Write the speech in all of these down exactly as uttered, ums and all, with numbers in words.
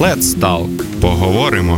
Let's Talk. Поговоримо.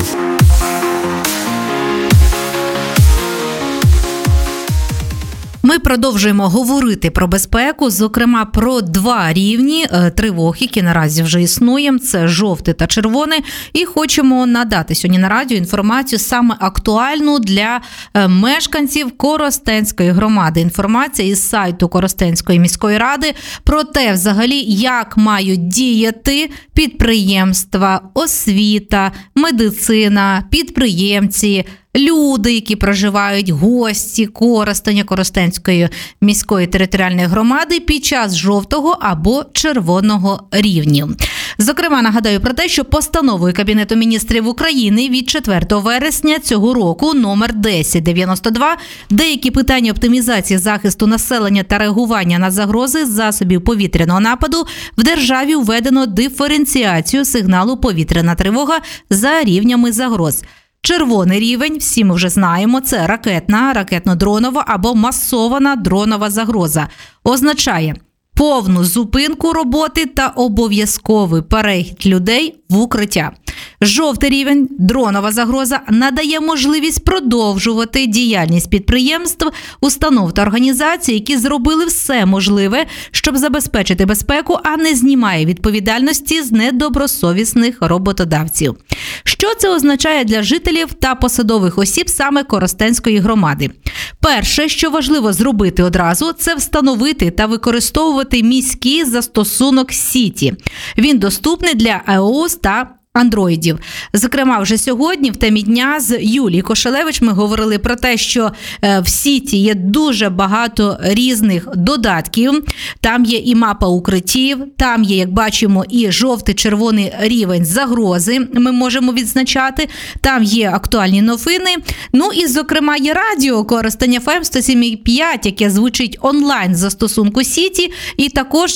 Ми продовжуємо говорити про безпеку, зокрема про два рівні тривог, які наразі вже існує. Це жовтий та червоний. І хочемо надати сьогодні на радіо інформацію саме актуальну для мешканців Коростенської громади. Інформація із сайту Коростенської міської ради про те, взагалі, як мають діяти підприємства, освіта, медицина, підприємці, люди, які проживають, гості Коростеня, Коростенської міської територіальної громади під час жовтого або червоного рівнів. Зокрема, нагадаю про те, що постановою Кабінету міністрів України від четвертого вересня цього року номер десять дев'яносто два деякі питання оптимізації захисту населення та реагування на загрози засобів повітряного нападу в державі введено диференціацію сигналу повітряна тривога за рівнями загроз. Червоний рівень, всі ми вже знаємо, це ракетна, ракетно-дронова або масована дронова загроза. Означає повну зупинку роботи та обов'язковий перехід людей в укриття. Жовтий рівень, дронова загроза, надає можливість продовжувати діяльність підприємств, установ та організацій, які зробили все можливе, щоб забезпечити безпеку, а не знімає відповідальності з недобросовісних роботодавців. Що це означає для жителів та посадових осіб саме Коростенської громади? Перше, що важливо зробити одразу, це встановити та використовувати міський застосунок Сіті. Він доступний для iOS та андроїдів. Зокрема, вже сьогодні в темі дня з Юлією Кошелевич ми говорили про те, що в Сіті є дуже багато різних додатків. Там є і мапа укриттів, там є, як бачимо, і жовтий-червоний рівень загрози ми можемо відзначати. Там є актуальні новини. Ну і, зокрема, є радіо Коростень еф ем сто сім і п'ять, яке звучить онлайн з застосунку Сіті, і також